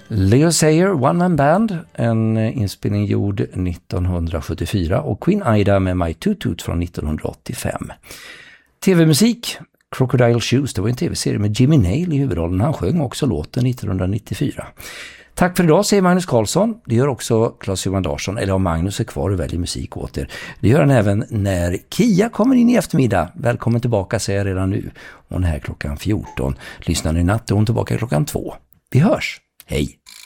Leo Sayer, One Man Band, en inspelning gjord 1974, och Queen Ida med My Toot Toot från 1985. TV-musik, Crocodile Shoes, det var en tv-serie med Jimmy Nail i huvudrollen. Han sjöng också låten 1994. Tack för idag, säger Magnus Karlsson. Det gör också Claes-Johan Larsson, eller om Magnus är kvar och väljer musik åt er. Det gör han även när Kia kommer in i eftermiddag. Välkommen tillbaka, säger jag redan nu. Hon är här klockan 14. Lyssnar ni natt och hon tillbaka klockan 2. Vi hörs. Hej!